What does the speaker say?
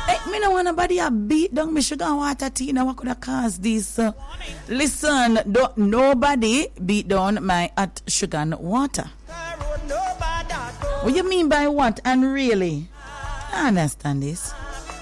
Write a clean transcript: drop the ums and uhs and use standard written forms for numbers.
Me no want nobody a beat down me sugar and water tea. Now what could have caused this? Listen, nobody beat down my hot sugar and water. What you mean by what? And really? I understand this.